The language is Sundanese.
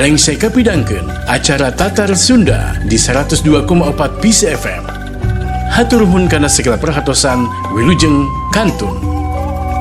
Dereng saya kapidangkeun acara Tatar Sunda di 102,4 PCFM. Hatur nuhun kana segala perhatosan, wilujeng kantun.